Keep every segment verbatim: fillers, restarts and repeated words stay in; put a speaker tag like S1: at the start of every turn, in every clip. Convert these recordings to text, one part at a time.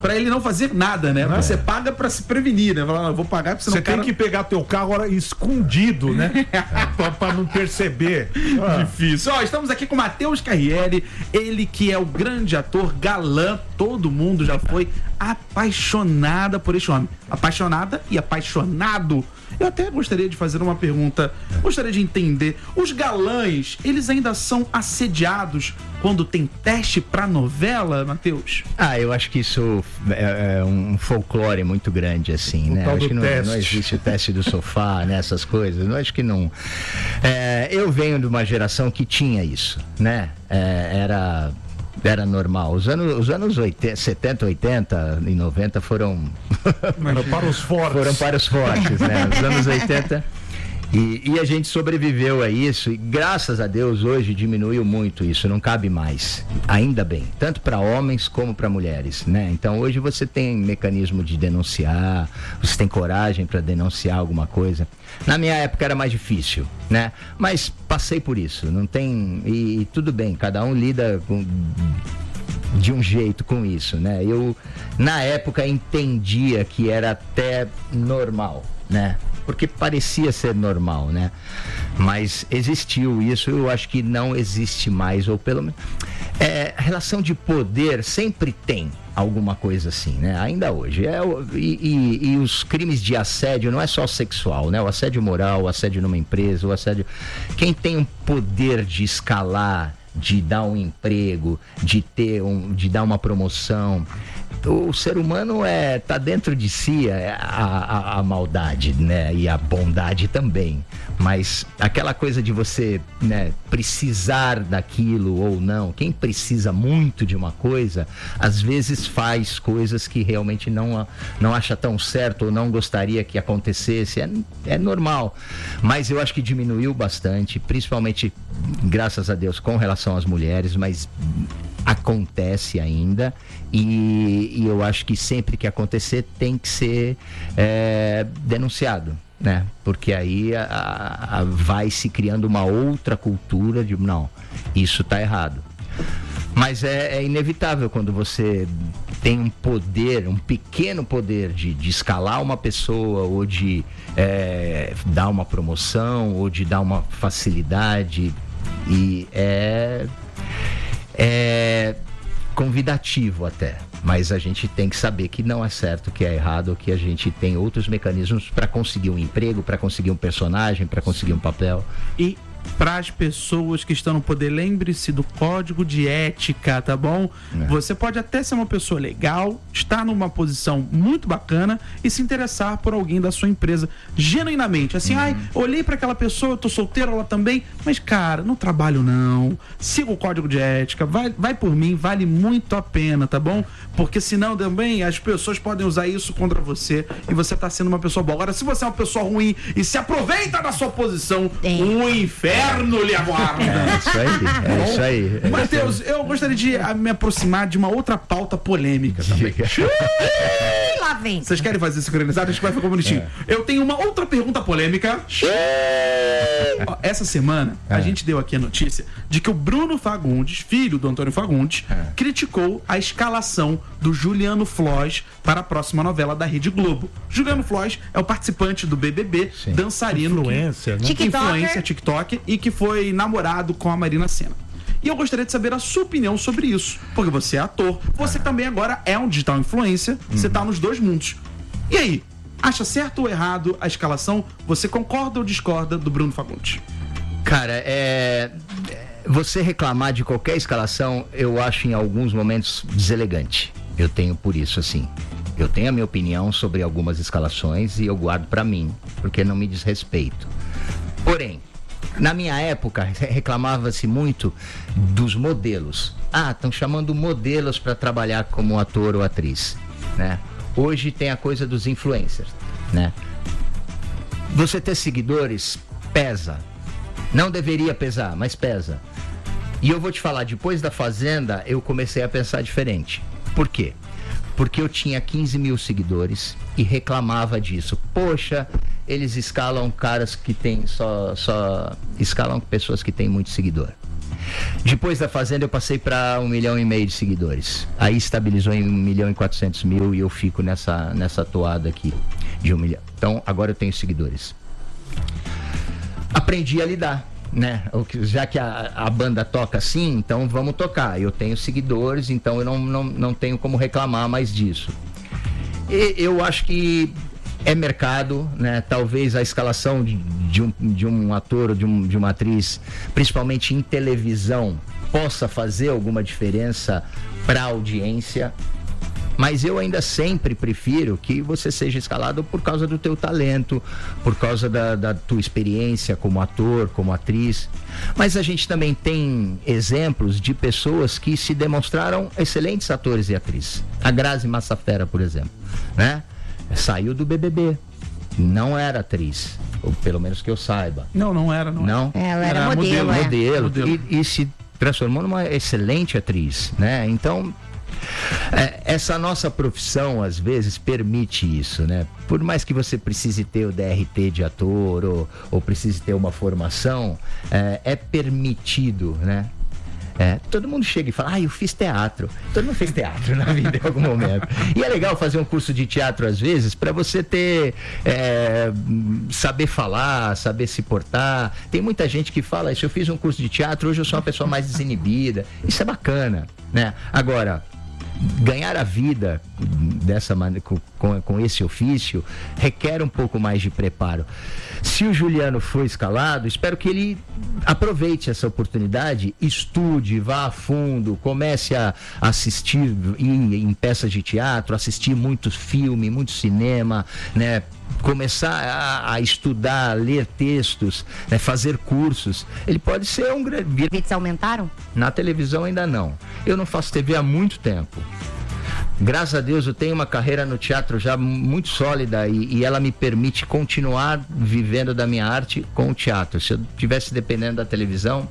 S1: Pra ele não fazer nada, né? Você paga pra se prevenir, né? Fala, eu vou pagar pra você não...
S2: Você tem cara... que pegar teu carro agora escondido, né? pra, pra não perceber.
S1: Ah. Difícil. Ó, estamos aqui com o Matheus Carriere, ele que é o grande ator galã, todo mundo já foi apaixonada por este homem. Apaixonada e apaixonado. Eu até gostaria de fazer uma pergunta, gostaria de entender, os galãs, eles ainda são assediados quando tem teste pra novela, Matheus?
S3: Ah, eu acho que isso é, é um folclore muito grande, assim, o né? Acho que não, não existe o teste do sofá, né? Essas coisas, eu acho que não. É, eu venho de uma geração que tinha isso, né? É, era... Era normal. Os anos, os anos oitenta, setenta, oitenta e noventa foram...
S2: foram para os fortes.
S3: Foram para os fortes, né? Os anos oitenta... E, e a gente sobreviveu a isso e graças a Deus hoje diminuiu muito isso, não cabe mais, ainda bem, tanto para homens como para mulheres, né? Então hoje você tem mecanismo de denunciar, você tem coragem para denunciar alguma coisa. Na minha época era mais difícil, né? Mas passei por isso, não tem... E, e tudo bem, cada um lida com... de um jeito com isso, né? Eu, na época, entendia que era até normal, né? Porque parecia ser normal, né? Mas existiu isso, eu acho que não existe mais, ou pelo menos... É, relação de poder sempre tem alguma coisa assim, né? Ainda hoje. É, e, e, e os crimes de assédio não é só sexual, né? O assédio moral, o assédio numa empresa, o assédio... Quem tem um poder de escalar, de dar um emprego, de ter um, de dar uma promoção, o ser humano é tá dentro de si é, a, a, a maldade, né, e a bondade também, mas aquela coisa de você, né, precisar daquilo ou não, quem precisa muito de uma coisa às vezes faz coisas que realmente não não acha tão certo ou não gostaria que acontecesse, é, é normal, mas eu acho que diminuiu bastante, principalmente graças a Deus com relação às mulheres, mas acontece ainda e, e eu acho que sempre que acontecer tem que ser é, denunciado, né? Porque aí a, a, vai se criando uma outra cultura de não, isso tá errado. Mas é, é inevitável quando você tem um poder, um pequeno poder de, de escalar uma pessoa ou de é, dar uma promoção ou de dar uma facilidade, e é é convidativo até, mas a gente tem que saber que não é certo, que é errado, que a gente tem outros mecanismos para conseguir um emprego, para conseguir um personagem, para conseguir um papel.
S1: E para as pessoas que estão no poder, lembre-se do código de ética, tá bom? É. Você pode até ser uma pessoa legal, estar numa posição muito bacana e se interessar por alguém da sua empresa genuinamente, assim, uhum. ai, olhei para aquela pessoa, eu tô solteiro, ela também, mas cara, não trabalho não, siga o código de ética, vai, vai por mim, vale muito a pena, tá bom? Porque senão também as pessoas podem usar isso contra você e você tá sendo uma pessoa boa. Agora, se você é uma pessoa ruim e se aproveita da sua posição, o um inferno inferno lhe aguarda.
S3: É isso aí, é isso aí. É
S1: Matheus,
S3: isso aí.
S1: eu gostaria de me aproximar de uma outra pauta polêmica também.
S4: Lá vem.
S1: Vocês querem fazer sincronizado? Acho que vai ficar bonitinho. É. Eu tenho uma outra pergunta polêmica. Ó, essa semana, é. a gente deu aqui a notícia de que o Bruno Fagundes, filho do Antônio Fagundes, é. criticou a escalação do Juliano Floss para a próxima novela da Rede Globo. Juliano Floss é o participante do B B B, Sim. dançarino,
S2: influencer,
S1: que, né?
S4: TikToker.
S1: influencer, TikTok, e que foi namorado com a Marina Sena. E eu gostaria de saber a sua opinião sobre isso, porque você é ator, você ah. também agora é um digital influencer, uhum. você tá nos dois mundos. E aí, acha certo ou errado a escalação? Você concorda ou discorda do Bruno Fagundes?
S3: Cara, é... você reclamar de qualquer escalação, eu acho em alguns momentos deselegante. Eu tenho por isso, assim. Eu tenho a minha opinião sobre algumas escalações e eu guardo pra mim, porque não me diz respeito. Porém, na minha época, reclamava-se muito dos modelos. Ah, estão chamando modelos para trabalhar como ator ou atriz, né? Hoje tem a coisa dos influencers, né? Você ter seguidores pesa. Não deveria pesar, mas pesa. E eu vou te falar, depois da Fazenda, eu comecei a pensar diferente. Por quê? Porque eu tinha quinze mil seguidores e reclamava disso. Poxa, eles escalam caras que tem só, só... escalam pessoas que têm muito seguidor. Depois da Fazenda eu passei para um milhão e meio de seguidores. Aí estabilizou em um milhão e quatrocentos mil e eu fico nessa, nessa toada aqui de um milhão. Então agora eu tenho seguidores. Aprendi a lidar, né? Já que a, a banda toca assim, então vamos tocar. Eu tenho seguidores, então eu não, não, não tenho como reclamar mais disso. E eu acho que é mercado, né? Talvez a escalação de, de, um, de um ator ou de, um, de uma atriz, principalmente em televisão, possa fazer alguma diferença para a audiência, mas eu ainda sempre prefiro que você seja escalado por causa do teu talento, por causa da, da tua experiência como ator, como atriz. Mas a gente também tem exemplos de pessoas que se demonstraram excelentes atores e atrizes. A Grazi Massafera, por exemplo, né? Saiu do B B B, não era atriz, ou pelo menos que eu saiba.
S1: Não, não era, não.
S3: Não?
S4: Ela era, era modelo,
S3: modelo,
S4: é.
S3: modelo,
S1: modelo.
S3: E, e se transformou numa excelente atriz, né? Então, é, essa nossa profissão às vezes permite isso, né? Por mais que você precise ter o D R T de ator ou, ou precise ter uma formação, é, é permitido, né? É, todo mundo chega e fala, ah, eu fiz teatro. Todo mundo fez teatro na vida em algum momento. E é legal fazer um curso de teatro às vezes para você ter, é, saber falar, saber se portar. Tem muita gente que fala, se eu fiz um curso de teatro, hoje eu sou uma pessoa mais desinibida. Isso é bacana, né? Agora, ganhar a vida dessa maneira, com, com, com esse ofício, requer um pouco mais de preparo. Se o Juliano for escalado, espero que ele aproveite essa oportunidade, estude, vá a fundo, comece a assistir em, em peças de teatro, assistir muito filme, muito cinema, né? Começar a, a estudar, ler textos, né? Fazer cursos. Ele pode ser um grande...
S4: Os vídeos aumentaram?
S3: Na televisão ainda não. Eu não faço T V há muito tempo. Graças a Deus eu tenho uma carreira no teatro já muito sólida e, e ela me permite continuar vivendo da minha arte com o teatro. Se eu estivesse dependendo da televisão...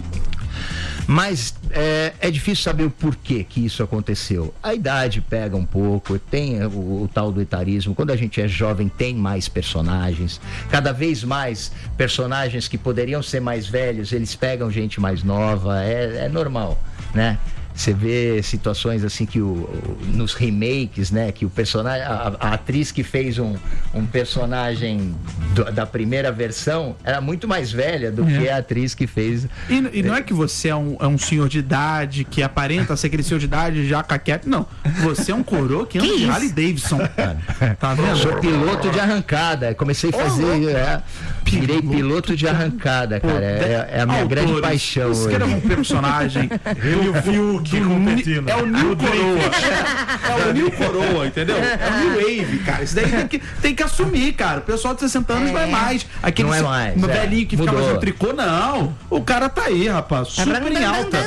S3: Mas é, é difícil saber o porquê que isso aconteceu. A idade pega um pouco, tem o, o tal do etarismo. Quando a gente é jovem, tem mais personagens. Cada vez mais personagens que poderiam ser mais velhos, eles pegam gente mais nova. É, é normal, né? Você vê situações assim que o, o, nos remakes, né? Que o personagem, a, a atriz que fez um, um personagem do, da primeira versão era muito mais velha do é. que a atriz que fez.
S1: E, e não é que você é um, é um senhor de idade, que aparenta ser aquele senhor de idade já caquete. Não. Você é um coroa que anda de Harley Davidson. Tá vendo?
S3: Sou piloto de arrancada. Comecei a fazer. Oh, é, virei piloto de arrancada, cara. É, é a minha autores, grande paixão.
S1: Você era um personagem. Eu vi o que competindo. É o New Coroa. É o New Coroa, entendeu? É o New Wave, cara. Isso daí tem que, tem que assumir, cara. O pessoal de sessenta anos é. não é mais. Aquele
S3: não é mais.
S1: No velhinho
S3: é.
S1: que fica mais no tricô, não. O cara tá aí, rapaz. Super em alta.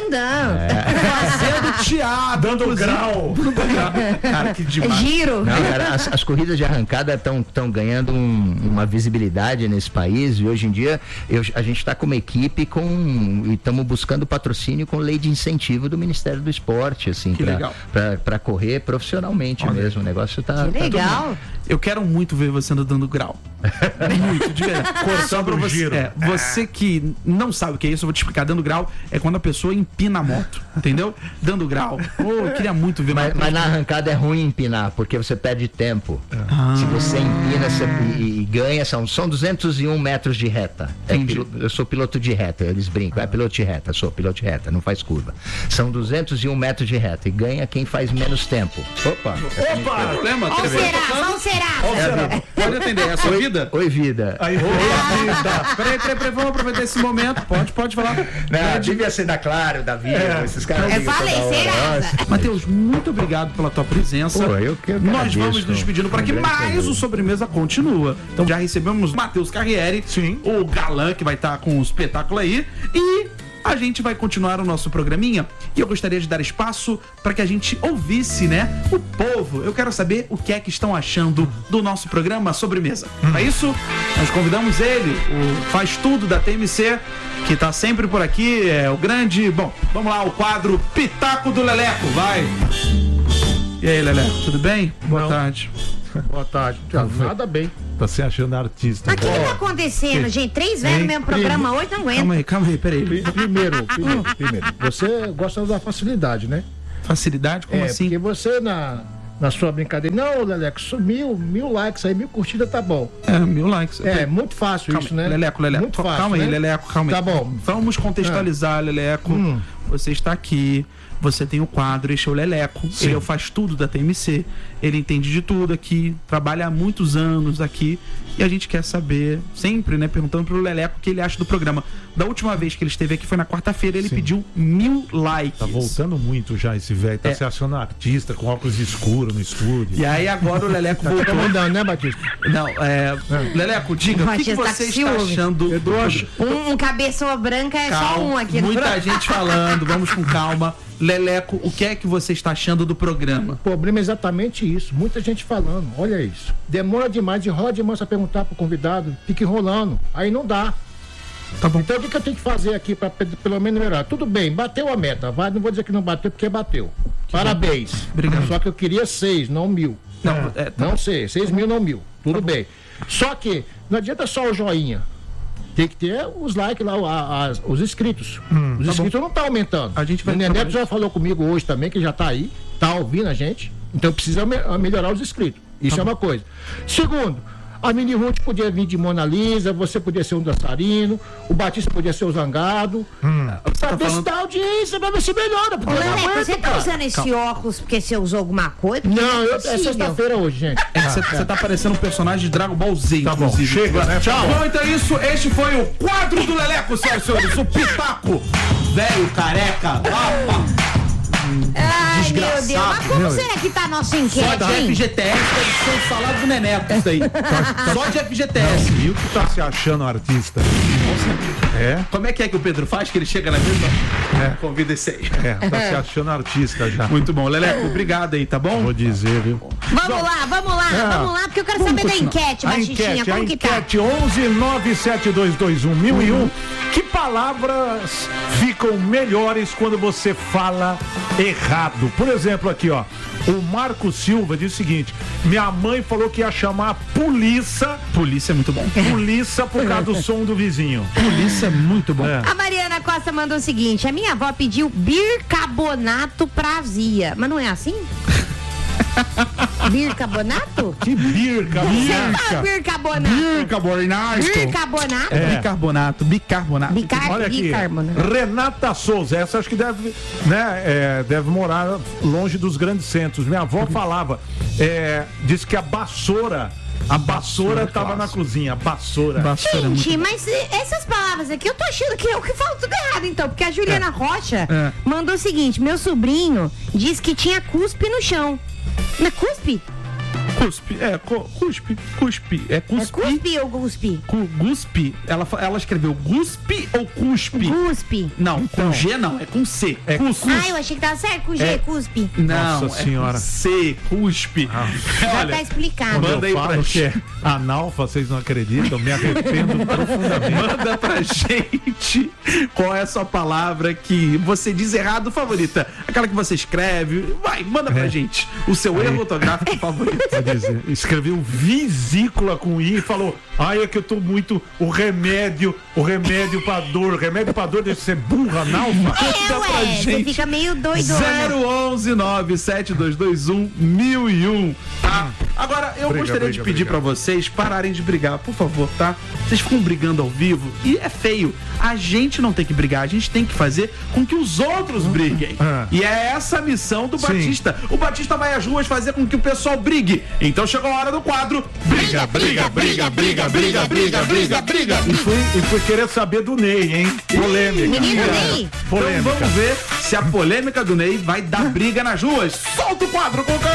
S4: É.
S1: Fazendo teatro.
S2: Dando grau.
S1: Cara, que demais.
S4: Giro.
S3: Não, cara, as, as corridas de arrancada estão estão ganhando um, uma visibilidade nesse país e hoje em dia eu, a gente está com uma equipe com, e estamos buscando patrocínio com lei de incentivo do Ministério do Esporte, assim, para correr profissionalmente. Olha. Mesmo. O negócio tá.
S4: Que legal.
S1: Tá eu quero muito ver você dando grau. Muito, de verdade. Só pra você, é, você que não sabe o que é isso, eu vou te explicar. Dando grau é quando a pessoa empina a moto, entendeu? Dando grau. Oh, eu queria muito ver.
S3: Mas, mas na arrancada é ruim empinar, porque você perde tempo. Ah. Se você empina você, e, e ganha, são, são duzentos e um metros de reta. É piloto, eu sou piloto de reta, eles brincam. É piloto de reta, sou piloto de reta, não faz curva. São duzentos e um metros de reta e ganha quem faz menos tempo. Opa!
S1: Opa! Problema?
S4: Qual será? Qual será?
S1: É, pode atender, é a sua vida?
S3: Oi, vida.
S2: Aí, oi, vida.
S1: Peraí, peraí, peraí, vamos aproveitar esse momento. Pode, pode falar.
S3: Não, devia ser da Claro, da Vida. É. Esses caras.
S4: Eu falei, será?
S1: Matheus, muito obrigado pela tua presença.
S3: Pô, eu que
S1: Nós agradeço, vamos nos despedindo para que mais o Sobremesa continua. Então já recebemos Matheus Carriere,
S2: sim,
S1: o galã que vai estar com o espetáculo aí. E a gente vai continuar o nosso programinha e eu gostaria de dar espaço para que a gente ouvisse, né, o povo. Eu quero saber o que é que estão achando do nosso programa Sobremesa. Hum. Para isso, nós convidamos ele, o Faz Tudo da T M C, que tá sempre por aqui, é o grande... Bom, vamos lá, o quadro Pitaco do Leleco, vai! E aí, Leleco, tudo bem? Boa
S2: Não.
S1: tarde.
S5: Boa tarde. Nada bem.
S2: Tá se achando artista.
S4: Mas o que, que tá acontecendo, gente? Três velhos no mesmo programa hoje, não aguento.
S1: Calma aí, calma aí, peraí.
S5: Pri- Primeiro, primeiro, primeiro, você gosta da facilidade, né?
S1: Facilidade? Como
S5: é,
S1: assim?
S5: porque você na, na sua brincadeira, não, Leleco, mil, mil likes aí, mil curtidas tá bom.
S1: É, mil likes.
S5: É, muito fácil
S1: Calma,
S5: isso, né?
S1: Leleco, Leleco,
S5: Muito fácil,
S1: calma aí,
S5: né?
S1: Leleco, calma aí.
S5: Tá bom.
S1: Vamos contextualizar, Leleco.
S5: Hum.
S1: Você está aqui, você tem o quadro, este é o Leleco.
S2: Sim.
S1: Ele faz tudo da T M C. Ele entende de tudo aqui, trabalha há muitos anos aqui. E a gente quer saber, sempre, né, perguntando pro Leleco o que ele acha do programa. Da última vez que ele esteve aqui foi na quarta-feira, ele
S2: Sim.
S1: pediu mil likes.
S2: Tá voltando muito já esse velho. Tá
S1: É.
S2: se achando artista com óculos escuros no estúdio.
S1: E aí agora o Leleco
S5: Tá
S1: voltou.
S5: mandando, né, Batista?
S1: Não, é. Leleco, diga, o que, que
S4: Batista
S1: você
S4: tá
S1: está
S4: ciúme.
S1: achando do
S5: Eduardo,
S4: Um, um cabeça branca é só um aqui no
S1: Muita
S4: programa.
S1: gente falando, vamos com calma. Leleco, o que é que você está achando do programa?
S5: O problema é exatamente isso. Muita gente falando, olha isso. Demora demais, de roda de mansa perguntar pro convidado, fica enrolando. Aí não dá.
S1: Tá bom.
S5: Então o que, que eu tenho que fazer aqui para pelo menos melhorar? Tudo bem, bateu a meta. Vai, não vou dizer que não bateu, porque bateu. Parabéns.
S1: Obrigado.
S5: Só que eu queria seis, não mil.
S1: Não, é, tá
S5: Não seis, seis mil, não mil. Tudo bem. Só que não adianta só o joinha. Tem que ter os likes lá, a- as- os inscritos. os inscritos não estão aumentando.
S1: A gente vai
S5: o Neneto
S1: trabalhar
S5: já falou comigo hoje também, que já está aí, tá ouvindo a gente. Então precisa me- melhorar os inscritos. Isso é uma coisa. Segundo, a Mini Ruth podia vir de Mona Lisa, você podia ser um dançarino, o Batista podia ser o Zangado.
S1: Você
S5: Pra
S1: tá
S5: ver se
S1: falando...
S5: dá audiência, pra ver se melhora. Porque
S4: Ô,
S5: eu não
S4: Leleco,
S5: aguento,
S4: você tá
S5: cara.
S4: usando esse óculos porque você usou alguma coisa? Porque
S5: Não, eu, é
S4: possível.
S5: sexta-feira hoje, gente.
S1: É que você, você tá parecendo um personagem de Dragon Ball Z,
S2: Tá bom,
S1: inclusive.
S2: chega, né?
S1: Tchau. Bom, então é isso. Este foi o quadro do Leleco, senhoras e senhores. O Pitaco. Velho, careca. Opa.
S4: Ai, meu Deus.
S1: Desgraçado.
S4: Mas como será que tá a nossa
S1: Só
S4: enquete,
S1: de
S4: hein?
S1: F G T S deve ser o salário do Neneco, isso aí. Só de F G T S.
S2: E o que tá se achando artista? É?
S1: Como é que é que o Pedro faz? Que ele chega na mesa?
S2: É.
S1: Convida esse aí.
S2: É, tá se achando artista já.
S1: Muito bom. Leleco, obrigado aí, tá bom?
S2: Vou dizer, viu?
S4: Vamos lá, vamos lá,
S2: É.
S4: vamos lá, porque eu quero saber da enquete,
S2: A
S4: Baixinha.
S2: enquete, a
S4: Como que tá?
S2: enquete onze nove sete dois dois um mil e um. Que palavras ficam melhores quando você fala errado? Por exemplo, aqui, ó. O Marco Silva diz o seguinte: minha mãe falou que ia chamar a polícia,
S1: Polícia é muito bom.
S2: polícia por causa do som do vizinho.
S1: Polícia é muito bom.
S2: É.
S4: A Mariana Costa mandou o seguinte: a minha avó pediu bicarbonato pra azia. Mas não é assim? Bicarbonato?
S2: Que birca,
S4: Você fala
S2: birca.
S4: bicarbonato.
S1: Bicarbonato.
S4: Bicarbonato?
S2: É.
S1: Bicarbonato. Bicarbonato.
S4: Bicar...
S2: Olha aqui,
S4: Bicarbonato.
S2: Renata Souza, essa acho que deve, né, é, deve morar longe dos grandes centros. Minha avó falava, é, disse que a vassoura, a vassoura estava na cozinha, a vassoura.
S1: Vassoura é muito
S4: Gente,
S1: bom.
S4: mas eh, essas palavras aqui eu tô achando que eu que falo tudo errado, então. Porque a Juliana Rocha
S1: É.
S4: mandou o seguinte: meu sobrinho disse que tinha cuspe no chão. Não é cuspe?
S1: Cuspe. É, co- cuspe. Cuspe. É
S4: É
S1: cuspe.
S4: cuspe ou guspe?
S1: Cu- Guspe. Ela, fa- ela escreveu guspe ou cuspe?
S4: Guspe.
S1: Não, com
S2: Então.
S1: G não, é com C.
S2: É
S1: cuspe.
S4: Ah, eu achei que tava certo com G,
S1: É.
S4: cuspe.
S1: Não,
S2: Nossa
S1: é
S2: senhora.
S1: com C, cuspe.
S4: Já
S1: Olha,
S4: tá explicado.
S2: Quando
S1: Manda aí
S2: eu
S1: pra
S2: falo
S1: gente.
S2: que é analfa, vocês não acreditam, me arrependo profundamente.
S1: manda pra gente qual é a sua palavra que você diz errado favorita. Aquela que você escreve. Vai, manda pra
S2: É.
S1: gente o seu erro ortográfico favorito.
S2: Quer dizer, escreveu vesícula com I e falou: ai, é que eu tô muito. O remédio, o remédio pra dor, o remédio pra dor deve ser burra, analfa.
S4: É,
S1: Manda pra
S4: ué, você
S1: gente.
S4: fica meio doidona.
S1: zero onze nove sete dois dois um mil e um, tá? Agora, eu
S2: Briga,
S1: gostaria
S2: briga,
S1: de pedir
S2: briga.
S1: pra vocês pararem de brigar, por favor, tá? Vocês ficam brigando ao vivo e é feio. A gente não tem que brigar, a gente tem que fazer com que os outros briguem.
S2: Ah.
S1: E é essa a missão do
S2: Sim.
S1: Batista. O Batista vai às ruas fazer com que o pessoal brigue. Então chegou a hora do quadro. Briga, briga, briga, briga, briga, briga, briga, briga.
S2: E fui, e fui querer saber do Ney, hein? Polêmica.
S4: Menino
S2: É.
S4: Ney?
S1: Então
S2: Polêmica.
S1: vamos ver se a polêmica do Ney vai dar briga nas ruas. Solta o quadro, Cuca.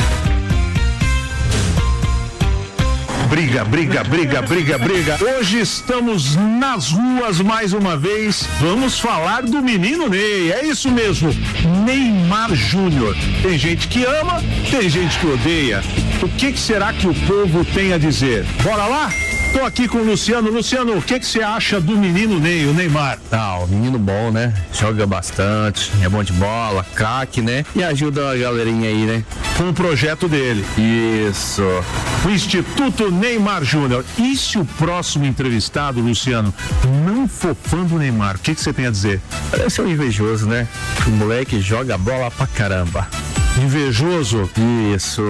S6: Briga, briga, briga, briga, briga. Hoje estamos nas ruas mais uma vez. Vamos falar do menino Ney. É isso mesmo, Neymar Júnior. Tem gente que ama, tem gente que odeia. O que, que será que o povo tem a dizer? Bora lá? Tô aqui com o Luciano. Luciano, o que que você acha do menino Ney, o Neymar?
S7: Ah, o menino bom, né? Joga bastante, é bom de bola, craque, né? E ajuda a galerinha aí, né?
S6: Com o projeto dele.
S7: Isso.
S6: O Instituto Neymar Júnior. E se o próximo entrevistado, Luciano, não for fã do Neymar, o que que você tem a dizer?
S7: Parece um invejoso, né? O moleque joga bola pra caramba.
S6: Invejoso?
S7: Isso.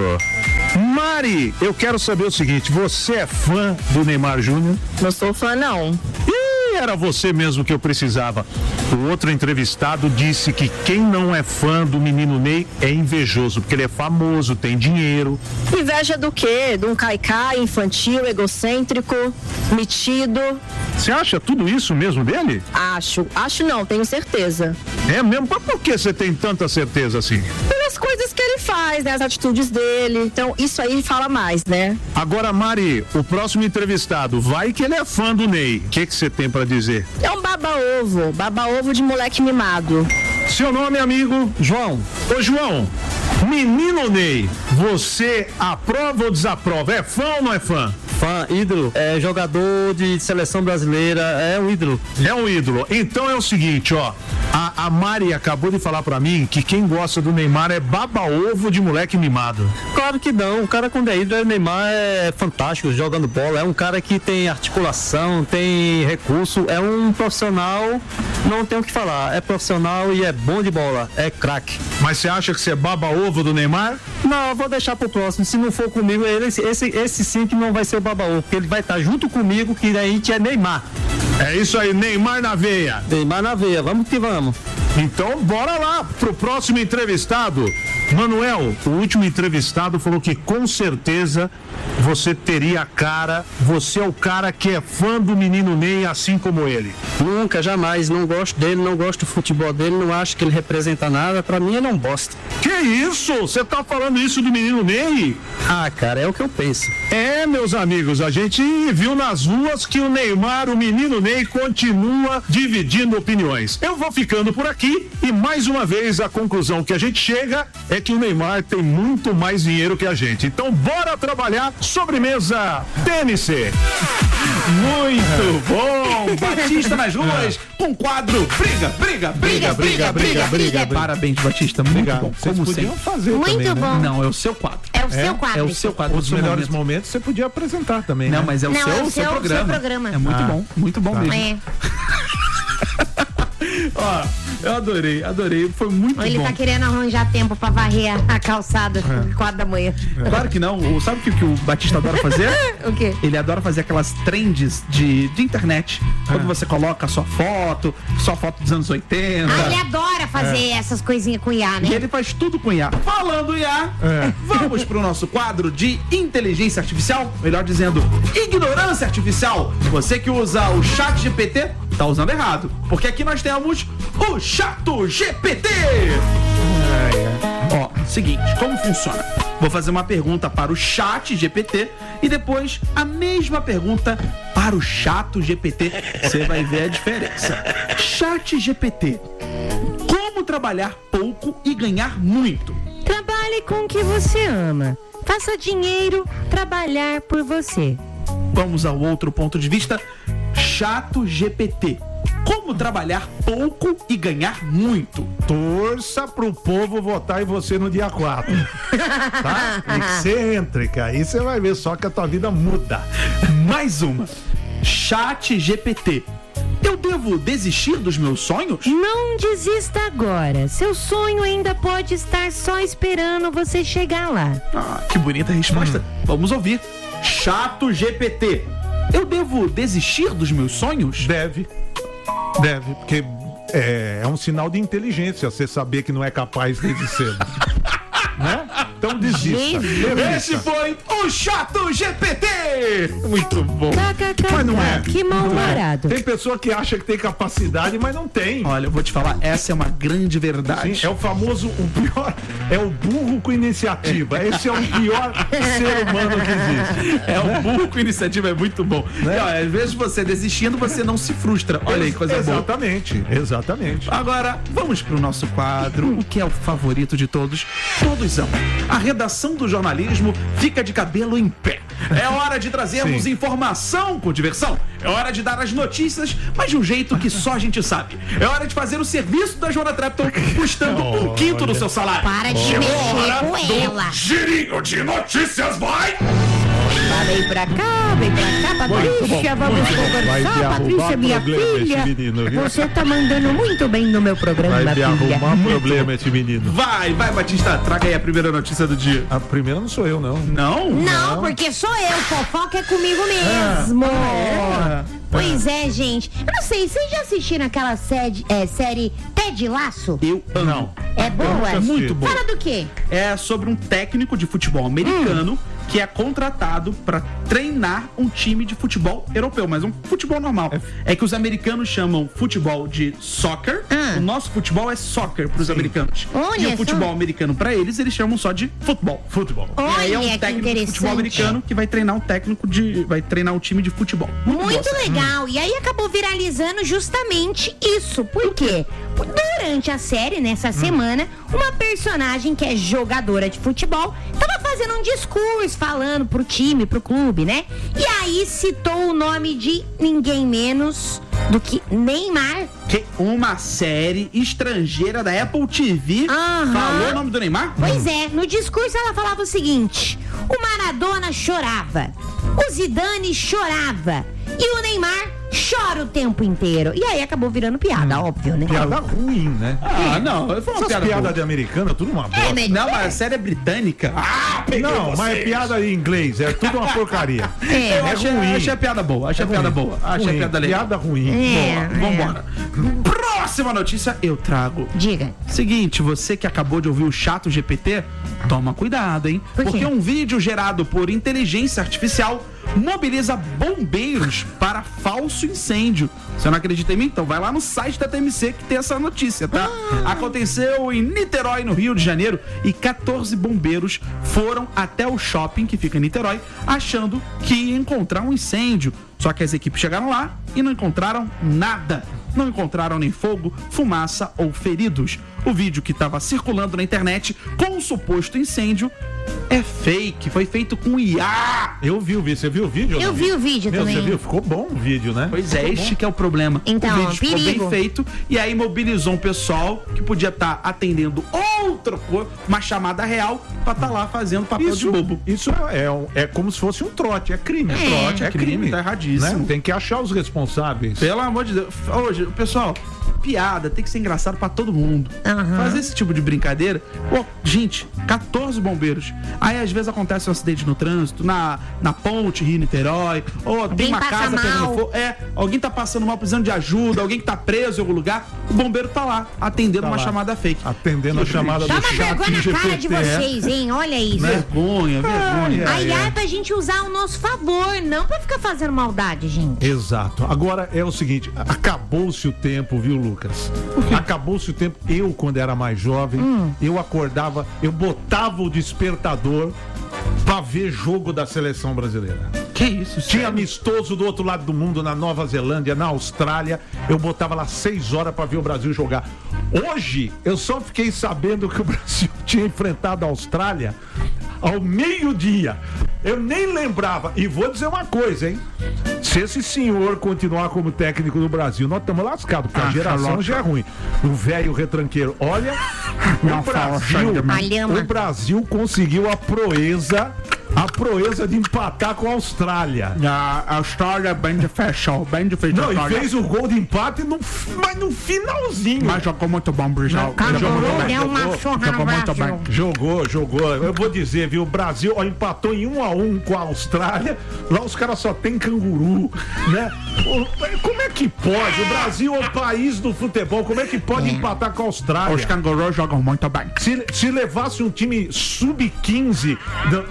S6: Mari, eu quero saber o seguinte, você é fã do Neymar Júnior?
S8: Não sou fã, não.
S6: Ih, era você mesmo que eu precisava. O outro entrevistado disse que quem não é fã do menino Ney é invejoso, porque ele é famoso, tem dinheiro.
S8: Inveja do quê? De um caicai infantil, egocêntrico, metido.
S6: Você acha tudo isso mesmo dele?
S8: Acho. Acho não, tenho certeza.
S6: É mesmo? Mas por que você tem tanta certeza assim?
S8: Pelas coisas que ele faz, né? As atitudes dele. Então, isso aí fala mais, né?
S6: Agora, Mari, o próximo entrevistado, vai que ele é fã do Ney. O que que você tem pra dizer?
S8: É um baba-ovo. Baba-ovo de moleque mimado.
S6: Seu nome, amigo?
S5: João.
S6: Ô, João, menino Ney, você aprova ou desaprova? É fã ou não é fã?
S9: Fã, ídolo, é jogador de seleção brasileira, é um ídolo.
S6: É um ídolo. Então é o seguinte, ó. A, a Mari acabou de falar pra mim que quem gosta do Neymar é baba-ovo de moleque mimado.
S9: Claro que não, o cara quando é ídolo, o Neymar é fantástico jogando bola, é um cara que tem articulação, tem recurso, é um profissional, não tem o que falar, é profissional e é bom de bola, é craque.
S6: Mas você acha que você é baba-ovo do Neymar?
S9: Não, eu vou deixar pro próximo, se não for comigo, esse, esse, esse sim que não vai ser o baba-ovo, porque ele vai estar junto comigo, que a gente é Neymar.
S6: É isso aí, Neymar na veia.
S9: Neymar na veia, vamos que vamos.
S6: Então, bora lá pro próximo entrevistado. Manuel, o último entrevistado falou que com certeza você teria a cara, você é o cara que é fã do menino Ney, assim como ele.
S9: Nunca, jamais, não gosto dele, não gosto do futebol dele, não acho que ele representa nada, pra mim ele é um bosta.
S6: Que isso? Você tá falando isso do menino Ney?
S9: Ah, cara, é o que eu penso.
S6: É, meus amigos, a gente viu nas ruas que o Neymar, o menino Ney, continua dividindo opiniões. Eu vou ficando por aqui e mais uma vez a conclusão que a gente chega é que o Neymar tem muito mais dinheiro que a gente. Então bora trabalhar. Sobremesa T N C.
S1: Muito bom! Batista nas ruas com quadro Briga, Briga, Briga, Briga, Briga, Briga. Parabéns, Batista. Muito
S2: Obrigado.
S1: bom.
S2: Vocês
S1: Como
S2: podiam
S1: sempre.
S2: fazer
S4: Muito
S2: também, né?
S4: bom.
S1: Não, é o seu quadro.
S4: É o seu quadro.
S1: É o seu quadro.
S2: Os
S1: o seu
S2: melhores
S1: momento.
S2: momentos você podia apresentar também,
S1: Não,
S2: né?
S1: mas é o
S4: Não,
S1: seu,
S4: é o
S1: seu,
S4: seu-
S1: programa.
S4: seu programa.
S1: É muito
S2: Ah.
S1: bom, muito bom mesmo.
S4: É.
S1: Ó, eu adorei, adorei. Foi muito
S4: Ele
S1: bom.
S4: tá querendo arranjar tempo pra varrer a calçada às quatro da manhã.
S1: Claro que não. O- Sabe o que, que o Batista adora fazer?
S4: O quê?
S1: Ele adora fazer aquelas trends de, de internet. Quando você coloca a sua foto, sua foto dos anos oitenta.
S4: Ah, ele adora fazer essas coisinhas com I A,
S1: E
S4: né?
S1: ele faz tudo com I A. Falando I A, vamos pro nosso quadro de inteligência artificial, melhor dizendo, ignorância artificial. Você que usa o chat G P T, tá usando errado. Porque aqui nós temos o Chato G P T. Ó, seguinte, como funciona? Vou fazer uma pergunta para o chat G P T e depois a mesma pergunta para o Chato G P T. Você vai ver a diferença. Chat G P T. Como trabalhar pouco e ganhar muito?
S4: Trabalhe com o que você ama. Faça dinheiro trabalhar por você.
S1: Vamos ao outro ponto de vista. Chato G P T. Como trabalhar pouco e ganhar muito?
S2: Torça pro povo votar em você no dia quatro. Tá? Tem que ser entre, aí você vai ver só que a tua vida muda.
S1: Mais uma. Chat G P T. Eu devo desistir dos meus sonhos?
S4: Não desista agora. Seu sonho ainda pode estar só esperando você chegar lá.
S1: Ah, que bonita resposta. Vamos ouvir. Chato G P T. Eu devo desistir dos meus sonhos?
S2: Deve. Deve, porque é, é um sinal de inteligência você saber que não é capaz desde cedo. Né? Então desista.
S1: Esse foi o Chato G P T. Muito bom.
S2: Mas não é.
S4: Que mal-humorado.
S2: Tem pessoa que acha que tem capacidade, mas não tem.
S1: Olha, eu vou te falar, essa é uma grande verdade.
S2: Sim, é o famoso, o pior, é o burro com iniciativa. Esse é o pior ser humano que existe.
S1: É o burro com iniciativa, é muito bom.
S2: Né?
S1: E, ó, às vezes você desistindo, você não se frustra. Olha aí, coisa boa.
S2: Exatamente, exatamente.
S1: Agora, vamos pro nosso quadro, o que é o favorito de todos. Todos amam. a redação do jornalismo fica de cabelo em pé. É hora de trazermos
S2: Sim.
S1: informação com diversão. É hora de dar as notícias, mas de um jeito que só a gente sabe. É hora de fazer o serviço da Joana Trepton custando um quinto do seu salário.
S4: Para de
S1: Chegou a
S4: mexer
S1: hora
S4: com
S1: do
S4: ela.
S1: girinho de notícias, vai!
S4: Vem pra cá, vem pra cá, Patrícia, vamos
S2: Vai me
S4: conversar.
S2: arrumar
S4: Patrícia, minha
S2: problema esse
S4: filha,
S2: menino, viu?
S4: você tá mandando muito bem no meu programa,
S2: Vai me
S4: filha.
S2: arrumar problema esse menino.
S1: Vai, vai, Batista, traga aí a primeira notícia do dia.
S2: A primeira não sou eu, não.
S1: Não?
S4: Não, porque sou eu, fofoca é comigo mesmo.
S1: É.
S4: Pois é, gente. Eu não sei, vocês já assistiram aquela série, é, série Ted Laço?
S1: Eu amo.
S4: É boa?
S1: É muito boa.
S4: Fala do quê?
S1: É sobre um técnico de futebol americano
S4: Hum.
S1: que é contratado para treinar um time de futebol europeu, mas um futebol normal. É, que os americanos chamam futebol de soccer,
S4: Ah.
S1: o nosso futebol é soccer para os americanos.
S4: Olha
S1: e o
S4: só.
S1: futebol americano para eles, eles chamam só de futebol. Futebol.
S4: Olha,
S1: e aí é um
S4: que
S1: técnico de futebol
S4: interessante.
S1: americano que vai treinar um técnico de vai treinar um time de futebol.
S4: Muito
S1: boa.
S4: legal. E aí acabou viralizando justamente isso. Por quê? Durante a série, nessa semana, uma personagem que é jogadora de futebol tava fazendo um discurso falando pro time, pro clube, né? E aí citou o nome de ninguém menos do que Neymar.
S1: Que uma série estrangeira da Apple T V
S4: Aham.
S1: falou o nome do Neymar?
S4: Pois é, no discurso ela falava o seguinte: o Maradona chorava, o Zidane chorava e o Neymar chora o tempo inteiro. E aí acabou virando piada, óbvio, né?
S2: Piada ruim, né?
S1: Ah, não, foi uma
S2: Essas
S1: piada
S2: piadas
S1: boa.
S2: de americana, tudo uma bosta.
S4: É, mas-
S1: Não, mas a série é britânica. Ah, peguei
S2: Não, mas é
S1: vocês.
S2: piada em inglês, é tudo uma porcaria.
S4: É,
S1: Eu
S2: é
S1: achei,
S2: ruim.
S1: achei a piada boa, achei
S2: É
S1: a piada
S2: ruim.
S1: boa. Achei
S2: Ruim.
S1: a piada legal.
S2: Piada ruim.
S4: É,
S1: Boa, vambora. Próxima notícia eu trago.
S4: diga.
S1: Seguinte, você que acabou de ouvir o Chato G P T, toma cuidado, hein?
S4: Por quê?
S1: Porque um vídeo gerado por inteligência artificial mobiliza bombeiros para falso incêndio. Você não acredita em mim? Então vai lá no site da T M C que tem essa notícia, tá?
S4: Ah.
S1: Aconteceu em Niterói, no Rio de Janeiro, e quatorze bombeiros foram até o shopping que fica em Niterói, achando que ia encontrar um incêndio. Só que as equipes chegaram lá e não encontraram nada. Não encontraram nem fogo, fumaça ou feridos. O vídeo que estava circulando na internet com o suposto incêndio é fake, foi feito com I A.
S2: Eu vi o vídeo, você viu o vídeo? ou
S4: Eu
S2: não?
S4: vi o vídeo
S2: Meu,
S4: também.
S2: Você viu? Ficou bom o vídeo, né?
S1: Pois é, este que é o problema.
S4: Então,
S1: o vídeo ficou
S4: perigo.
S1: bem feito e aí mobilizou um pessoal que podia estar atendendo outra coisa, uma chamada real, pra estar lá fazendo papel de bobo.
S2: Isso é, um- é como se fosse um trote, é crime.
S4: É.
S2: Trote, é crime.
S1: Crime, tá erradíssimo.
S2: Né? Tem que achar os responsáveis.
S1: Pelo amor de Deus. Hoje, pessoal, piada tem que ser engraçado pra todo mundo.
S4: Aham.
S1: Fazer esse tipo de brincadeira. Pô, gente, quatorze bombeiros. Aí às vezes acontece um acidente no trânsito, na, na ponte Rio-Niterói, ou tem uma
S4: passa
S1: casa pegando
S4: mal.
S1: fogo. É, alguém tá passando mal, precisando de ajuda, alguém que tá preso em algum lugar, o bombeiro tá lá, atendendo
S2: Tá
S1: uma
S2: lá.
S1: chamada fake.
S2: Atendendo a chamada do
S4: Toma
S2: chat
S4: vergonha na cara de
S2: G P T.
S4: vocês, hein? Olha isso.
S1: Vergonha, vergonha.
S2: É,
S4: A I A
S2: é.
S4: é pra gente usar ao nosso favor, não pra ficar fazendo maldade, gente.
S2: Exato. Agora é o seguinte, acabou-se o tempo, viu, Lucas? Acabou-se o tempo. Eu, quando era mais jovem,
S4: Hum.
S2: eu acordava, eu botava o despertador pra ver jogo da seleção brasileira.
S1: Que isso?
S2: Tinha
S1: sério?
S2: amistoso do outro lado do mundo, na Nova Zelândia, na Austrália. Eu botava lá seis horas pra ver o Brasil jogar. Hoje, eu só fiquei sabendo que o Brasil tinha enfrentado a Austrália ao meio-dia. Eu nem lembrava. E vou dizer uma coisa, hein? Se esse senhor continuar como técnico do Brasil, nós estamos lascados, porque a
S1: Ah,
S2: geração
S1: caloca.
S2: já é ruim. O velho retranqueiro. Olha, o Brasil,
S4: Alhama.
S2: o Brasil conseguiu a proeza, a proeza de empatar com a Austrália.
S1: A Austrália bem de fechou, bem de fechou.
S2: Não, e fez o gol de empate, no, mas no finalzinho.
S1: Mas jogou muito bom, Brijal.
S4: Acabou,
S1: Jogou muito bem.
S4: deu uma surra
S1: Jogou
S4: no
S1: muito
S4: Brasil.
S1: bem.
S2: Jogou, jogou. Eu vou dizer, viu? O Brasil ó, empatou em um a um com a Austrália. Lá os caras só tem canguru, né? O- Como é que pode? O Brasil é o país do futebol. Como é que pode empatar com a Austrália?
S1: Os cangurus jogam muito bem.
S2: Se, se levasse um time sub quinze do Brasil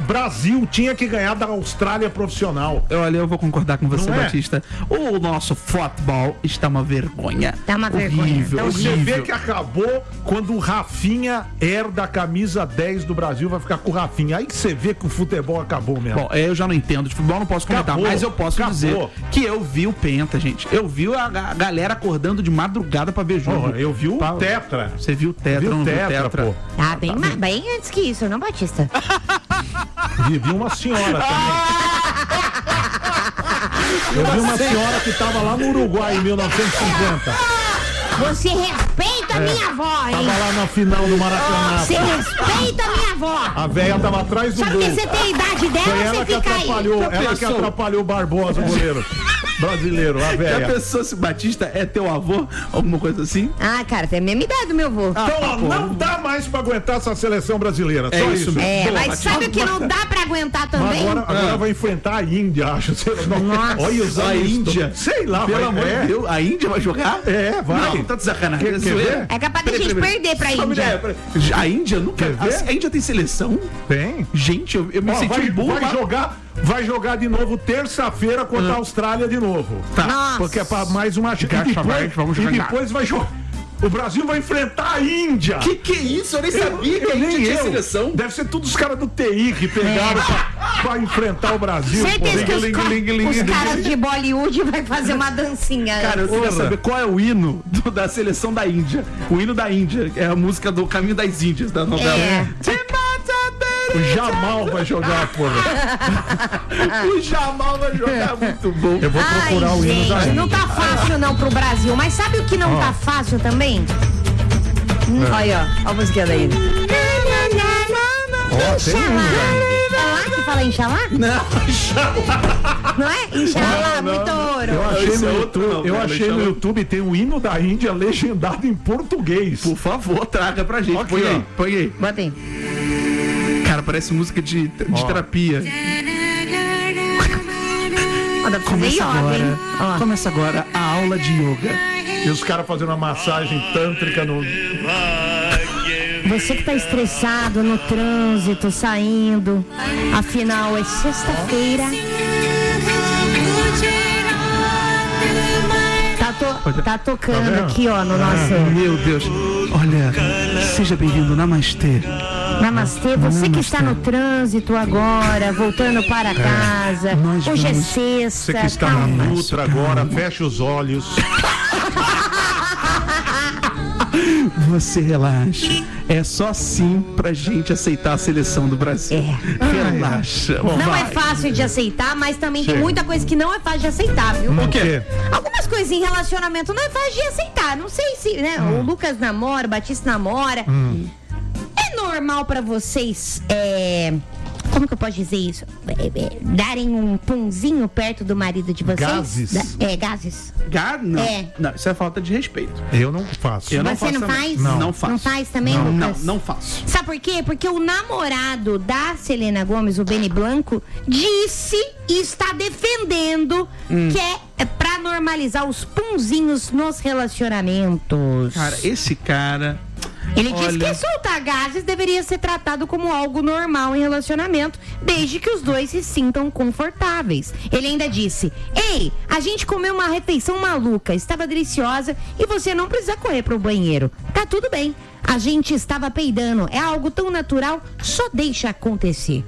S2: Brasil tinha que ganhar da Austrália profissional.
S1: Olha, eu vou concordar com você,
S2: Não é?
S1: Batista. O nosso futebol está uma vergonha.
S4: Tá uma vergonha.
S1: Horrível,
S4: Tá
S2: Você
S1: horrível.
S2: vê que acabou quando o Rafinha herda a camisa dez do Brasil, vai ficar com o Rafinha. Aí que você vê que o futebol acabou mesmo.
S1: Bom, eu já não entendo de futebol, não posso comentar,
S2: Acabou,
S1: mas eu posso
S2: acabou.
S1: dizer que eu vi o Penta, gente. Eu vi a, a galera acordando de madrugada pra ver jogo.
S2: Porra, eu vi o
S1: Pa-
S2: Tetra.
S1: Você viu o Tetra,
S2: Viu
S1: não
S2: o
S1: viu o
S2: Tetra,
S1: Tetra?
S2: pô.
S4: Ah, bem, ma- bem antes que isso, não, Batista?
S2: Vi, vi uma senhora também. Eu vi uma senhora que tava lá no Uruguai em mil novecentos e cinquenta.
S4: Você respeita a minha avó, hein?
S2: Tava lá na final do Maracanã.
S4: Você respeita a minha avó.
S2: A velha tava atrás do
S4: Só
S2: gol.
S4: porque você tem a idade dela,
S2: Foi
S4: você
S2: ela que
S4: fica aí.
S2: atrapalhou,
S1: Já
S2: ela que
S1: pensou?
S2: atrapalhou o Barbosa, o goleiro brasileiro, a
S1: Já
S2: velha.
S1: pensou se Batista é teu avô? Alguma coisa assim?
S4: Ah, cara, tem a mesma idade do meu avô.
S2: Então, ó, não dá mais pra aguentar essa seleção brasileira.
S1: É
S2: Só
S1: isso
S2: isso.
S1: mesmo.
S4: É,
S1: Boa,
S4: mas
S1: Batista.
S4: sabe o que não dá pra aguentar também?
S2: Agora, agora vai enfrentar a Índia, acho. Sei lá, não.
S4: Nossa.
S2: Olha os
S1: A
S2: anos.
S1: Índia.
S2: Sei lá,
S1: Pelo
S2: vai,
S1: amor
S2: é.
S1: de Deus, a Índia vai jogar?
S2: É, vai.
S1: Não, tá de sacanagem.
S2: Quer-
S1: É
S2: quer
S1: zoeira.
S2: ver?
S4: É capaz da
S1: Peraí,
S4: gente
S1: peraí,
S4: perder pra
S1: Só me
S4: Índia.
S1: ideia, peraí. A Índia nunca.
S2: Quer ver?
S1: A Índia tem seleção?
S2: Tem.
S1: Gente, eu, eu me
S2: Ó,
S1: senti
S2: vai,
S1: um burro.
S2: vai
S1: mas-
S2: jogar, vai jogar de novo terça-feira contra a Austrália de novo.
S1: Tá.
S4: Nossa.
S2: Porque é pra mais uma chance. E
S1: Gacha,
S2: depois,
S1: vai, vamos
S2: e
S1: jogar.
S2: depois vai jogar. O Brasil vai enfrentar a Índia.
S1: Que que é isso? Eu nem sabia que a
S2: Eu
S1: Índia
S2: nem
S1: tinha
S2: eu.
S1: seleção.
S2: Deve ser todos os caras do T I que pegaram pra, pra enfrentar o Brasil.
S4: Certeza que os,
S1: Ling,
S4: ca-
S1: ling, ling,
S4: os
S1: ling,
S4: caras
S1: ling.
S4: de Bollywood vai fazer uma dancinha.
S1: Cara, eu queria
S2: Porra.
S1: saber qual é o hino do- da seleção da Índia. O hino da Índia. É a música do Caminho das Índias, da novela.
S4: É.
S2: O Jamal vai jogar, porra.
S1: O Jamal vai jogar muito bom.
S2: Eu vou
S4: Ai,
S2: procurar o hino da
S4: gente, não
S2: Índia.
S4: tá fácil não pro Brasil. Mas sabe o que não
S2: Ó.
S4: tá fácil também? Hum, Olha, ó, ó a musiquinha daí.
S2: Ó, tem um hino da Índia.
S4: É lá que fala Inxalá?
S1: Não,
S4: Não é? Inxalá, muito ouro.
S2: Eu achei,
S1: Esse
S2: no
S1: é outro
S2: YouTube,
S1: não,
S2: eu
S1: cara,
S2: achei
S1: deixa
S2: no
S1: eu-
S2: YouTube tem o hino da Índia legendado em português.
S1: por favor, traga pra gente.
S2: Aqui,
S1: põe
S2: ó.
S1: aí, põe aí.
S4: Bota aí.
S1: Cara, parece música de, de
S2: Ó.
S1: terapia.
S4: Ó, dá pra fazer
S1: Começa
S4: yoga, hein?
S1: agora,
S4: Ó.
S1: começa agora a aula de yoga.
S2: E os caras fazendo uma massagem tântrica no.
S4: Você que tá estressado no trânsito, saindo. Afinal, é sexta-feira. Tá, to- tá tocando
S2: vendo?
S4: aqui, ó, no nosso
S1: Meu Deus. Olha, seja bem-vindo, Namastê.
S4: Namastê. Você que está no trânsito agora, voltando para casa.
S1: nós
S4: Hoje é
S1: vamos-
S4: sexta.
S2: Você que está
S4: calma.
S2: na Nutra agora, fecha os olhos.
S1: Você relaxa. É só assim pra gente aceitar a seleção do Brasil.
S4: É.
S1: Relaxa.
S2: Bom,
S4: Não
S1: vai.
S4: é fácil de aceitar, mas também tem
S2: Chega.
S4: muita coisa que não é fácil de aceitar, viu?
S2: O quê?
S4: Algumas coisas em relacionamento não é fácil de aceitar. Não sei se, né? O Lucas namora, o Batista namora. É normal pra vocês, é... Como que eu posso dizer isso? É, é, darem um punzinho perto do marido de vocês?
S2: Gases?
S4: Da- é, gases.
S1: Gado? Não.
S4: É.
S1: Não, isso é falta de respeito.
S2: Eu não faço.
S1: Eu não
S4: Você
S1: faço
S4: não
S1: também.
S4: faz?
S1: Não, não faço.
S4: Não faz também,
S1: Não,
S4: Lucas?
S1: não, não faço.
S4: Sabe por quê? Porque o namorado da Selena Gomes, o Benny Blanco, disse e está defendendo
S1: Hum.
S4: que é pra normalizar os punzinhos nos relacionamentos.
S1: Cara, esse cara.
S4: Ele disse
S1: olha-
S4: que soltar gases deveria ser tratado como algo normal em relacionamento, desde que os dois se sintam confortáveis. Ele ainda disse: Ei, a gente comeu uma refeição maluca, estava deliciosa e você não precisa correr pro banheiro. Tá tudo bem. A gente estava peidando, é algo tão natural, só deixa acontecer.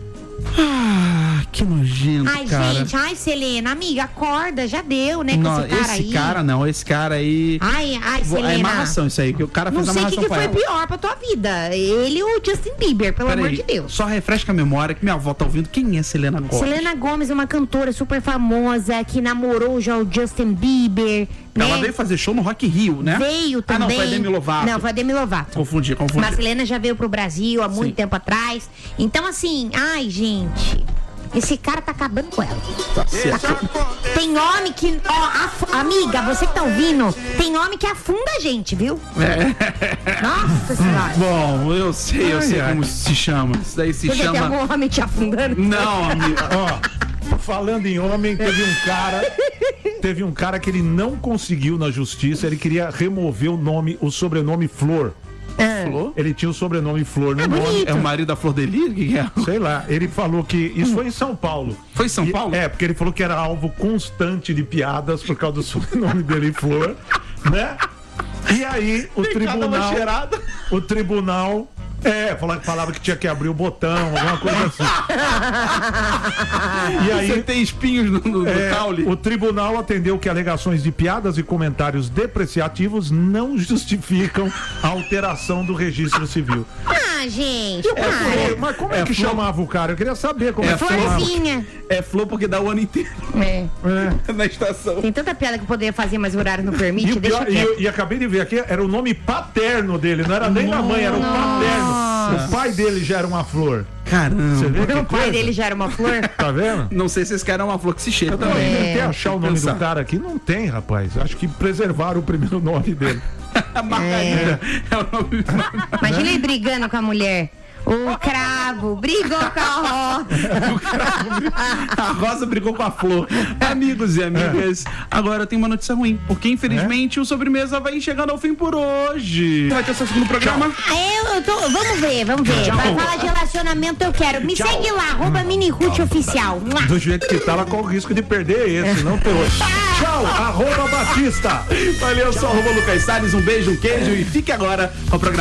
S1: Ah, que nojento,
S4: Ai,
S1: cara.
S4: gente, ai, Selena, amiga, acorda, já deu, né, com
S1: Não,
S4: esse cara
S1: esse
S4: aí.
S1: cara não, esse cara aí.
S4: Ai, ai,
S1: Vo-
S4: Selena.
S1: É amarração isso aí, que o cara
S4: Não
S1: fez
S4: sei o que,
S1: amarração
S4: que
S1: com
S4: foi
S1: ela.
S4: pior pra tua vida. Ele ou o Justin Bieber, pelo
S1: Pera
S4: amor
S1: aí,
S4: de Deus.
S1: Só refresca a memória que minha avó tá ouvindo. Quem é Selena Gomez?
S4: Selena Gomes é uma cantora super famosa que namorou já o Justin Bieber.
S1: Ela
S4: né?
S1: veio fazer show no Rock in Rio, né?
S4: Veio
S1: Ah,
S4: também.
S1: não, foi a Demi Lovato.
S4: Não, foi a Demi Lovato.
S1: Confundi, confundi.
S4: Mas a Selena já veio pro Brasil há muito
S1: Sim.
S4: tempo atrás. Então, assim, ai, gente. Esse cara tá acabando com ela.
S1: Tá certo.
S4: Tem homem que. Ó, af- amiga, você que tá ouvindo, tem homem que afunda a gente, viu?
S1: É.
S4: Nossa senhora.
S1: Bom, eu sei, eu
S2: Ai,
S1: sei
S2: ai.
S1: como se chama. Isso daí se
S4: Porque tem
S1: chama.
S4: algum homem te afundando?
S1: Não, amigo.
S2: Ó, falando em homem, teve um cara. Teve um cara que ele não conseguiu na justiça, ele queria remover o nome, o sobrenome Flor.
S4: Ah.
S1: Flor?
S2: Ele tinha o sobrenome Flor no
S4: Ah,
S2: nome.
S4: bonito.
S1: É o marido da Flor de Lis? O que que é?
S2: Sei lá, ele falou que isso foi em São Paulo.
S1: Foi em São
S2: E-
S1: Paulo?
S2: É, porque ele falou que era alvo constante de piadas por causa do sobrenome dele, Flor, né? E aí o tribunal, o tribunal, é, falava, falava que tinha que abrir o botão, alguma coisa assim. E aí
S1: Você tem espinhos no, no, no
S2: é,
S1: caule?
S2: o tribunal atendeu que alegações de piadas e comentários depreciativos não justificam a alteração do registro civil.
S4: Ah, gente.
S2: É,
S4: para.
S2: mas como é,
S1: É
S2: que
S1: flor-
S2: chamava o cara? Eu queria saber como
S1: É
S2: é que chamava.
S4: Florzinha.
S1: É Flor porque dá o ano inteiro
S4: É.
S2: É.
S1: na estação.
S4: Tem tanta piada que eu poderia fazer, mas o horário não
S2: E,
S4: permite.
S2: o
S4: Deixa
S2: pior, e,
S4: quieto.
S2: eu- e acabei de ver aqui, era o nome paterno dele, não era nem da mãe, era o paterno. O pai dele já era uma flor. Você
S1: Caramba.
S2: vê que
S4: O pai
S2: coisa?
S4: dele já era uma flor.
S2: Tá vendo?
S1: Não sei se esse cara é uma flor que se cheira
S2: Eu
S1: também.
S2: tentei achar o nome
S1: Pensar.
S2: do cara aqui, não tem, rapaz. Acho que preservaram o primeiro nome dele.
S1: A Margarida. É. o nome.
S4: Imagina ele brigando com a mulher. O cravo brigou com a rosa.
S1: A Rosa brigou com a Flor. Amigos e amigas, agora tem uma notícia ruim, porque infelizmente o Sobremesa vai chegando ao fim por hoje. Vai ter seu segundo programa?
S4: Eu, eu tô, vamos ver, vamos ver. Vai falar de relacionamento, eu quero. Me segue lá, arroba Minirute Oficial. Mua.
S2: Do jeito que tá, ela corre o risco de perder esse, não ter outro. Tchau, arroba Batista.
S1: Valeu, sou arroba Lucas Salles, um beijo, um queijo e fique agora com o programa.